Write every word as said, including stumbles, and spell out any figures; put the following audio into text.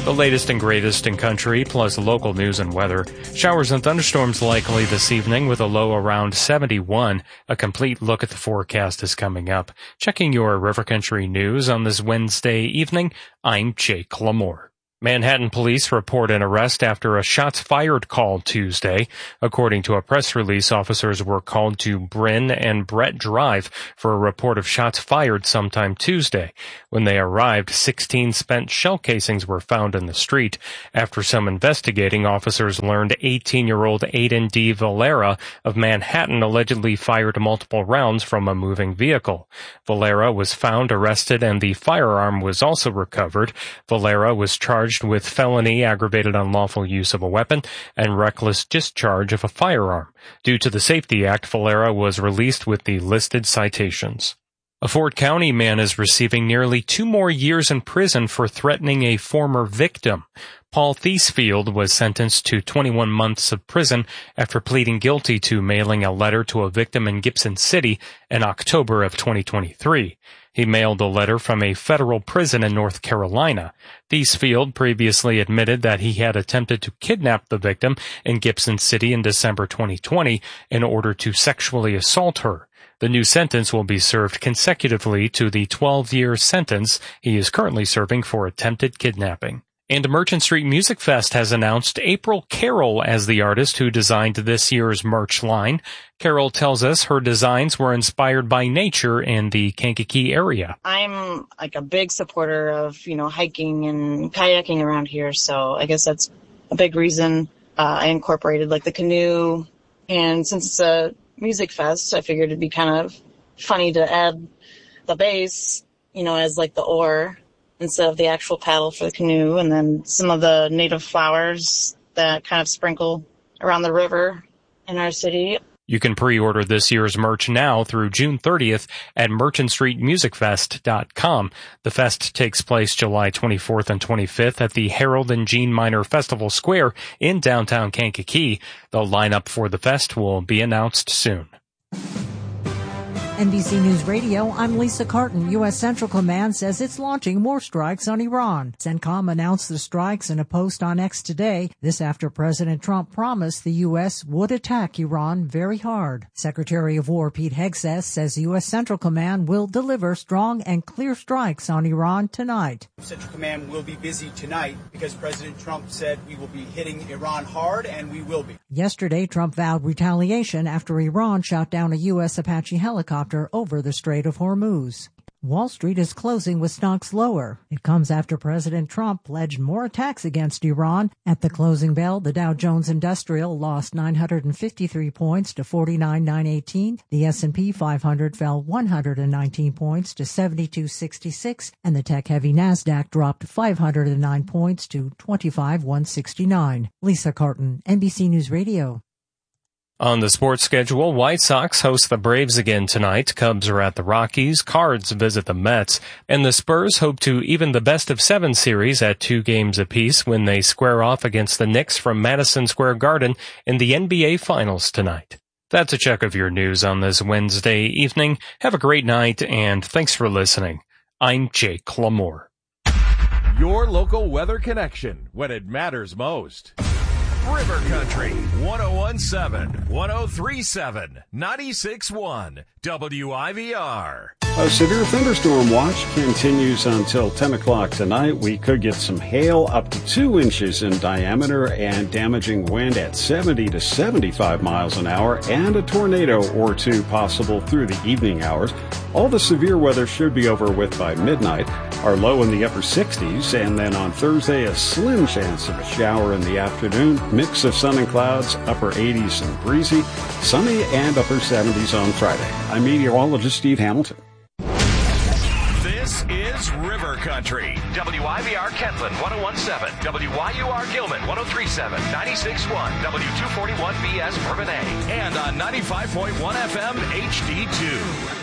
The latest and greatest in country, plus local news and weather. Showers and thunderstorms likely this evening with a low around seventy-one. A complete look at the forecast is coming up. Checking your River Country news on this Wednesday evening, I'm Jake Lamore. Manhattan police report an arrest after a shots fired call Tuesday. According to a press release, officers were called to Bryn and Brett Drive for a report of shots fired sometime Tuesday. When they arrived, sixteen spent shell casings were found in the street. After some investigating, officers learned eighteen-year-old Aiden D. Valera of Manhattan allegedly fired multiple rounds from a moving vehicle. Valera was found, arrested, and the firearm was also recovered. Valera was charged with felony aggravated unlawful use of a weapon and reckless discharge of a firearm. Due to the Safety Act, Valera was released with the listed citations. A Fort County man is receiving nearly two more years in prison for threatening a former victim. Paul Thiesfield was sentenced to twenty-one months of prison after pleading guilty to mailing a letter to a victim in Gibson City in October of twenty twenty-three. He mailed a letter from a federal prison in North Carolina. Thiesfield previously admitted that he had attempted to kidnap the victim in Gibson City in December twenty twenty in order to sexually assault her. The new sentence will be served consecutively to the twelve-year sentence he is currently serving for attempted kidnapping. And Merchant Street Music Fest has announced April Carroll as the artist who designed this year's merch line. Carroll tells us her designs were inspired by nature in the Kankakee area. I'm like a big supporter of, you know, hiking and kayaking around here, so I guess that's a big reason uh, I incorporated like the canoe. And since it's a music fest, I figured it'd be kind of funny to add the bass, you know, as like the oar instead of the actual paddle for the canoe, and then some of the native flowers that kind of sprinkle around the river in our city. You can pre-order this year's merch now through June thirtieth at merchant street music fest dot com. The fest takes place July twenty-fourth and twenty-fifth at the Harold and Jean Miner Festival Square in downtown Kankakee. The lineup for the fest will be announced soon. N B C News Radio, I'm Lisa Carton. U S. Central Command says it's launching more strikes on Iran. CENTCOM announced the strikes in a post on X today. This after President Trump promised the U S would attack Iran very hard. Secretary of War Pete Hegseth says U S. Central Command will deliver strong and clear strikes on Iran tonight. Central Command will be busy tonight because President Trump said we will be hitting Iran hard, and we will be. Yesterday, Trump vowed retaliation after Iran shot down a U S. Apache helicopter over the Strait of Hormuz. Wall Street is closing with stocks lower. It comes after President Trump pledged more attacks against Iran. At the closing bell, the Dow Jones Industrial lost nine hundred fifty-three points to forty-nine thousand nine hundred eighteen. The S and P five hundred fell one hundred nineteen points to seventy-two sixty-six, and the tech-heavy Nasdaq dropped five hundred nine points to twenty-five thousand one hundred sixty-nine. Lisa Carton, N B C News Radio. On the sports schedule, White Sox host the Braves again tonight. Cubs are at the Rockies. Cards visit the Mets. And the Spurs hope to even the best of seven series at two games apiece when they square off against the Knicks from Madison Square Garden in the N B A Finals tonight. That's a check of your news on this Wednesday evening. Have a great night, and thanks for listening. I'm Jake Lamore. Your local weather connection when it matters most. River Country, one oh one point seven, one oh three point seven, ninety-six point one, W I V R. A severe thunderstorm watch continues until ten o'clock tonight. We could get some hail up to two inches in diameter and damaging wind at seventy to seventy-five miles an hour, and a tornado or two possible through the evening hours. All the severe weather should be over with by midnight. Our low in the upper sixties, and then on Thursday, a slim chance of a shower in the afternoon. Mix of sun and clouds, upper eighties and breezy. Sunny and upper seventies on Friday. I'm meteorologist Steve Hamilton. This is River Country. W I V R Kentland, one oh one point seven. W Y U R Gilman, one oh three point seven, ninety-six point one. W two forty-one B S Bourbonnais. And on ninety-five point one F M H D two.